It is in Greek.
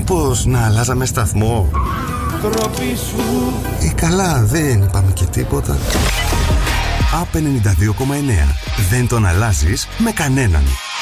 Μήπως να αλλάζαμε σταθμό? Καλά, δεν είπαμε και τίποτα. A92,9. Δεν τον αλλάζεις με κανέναν.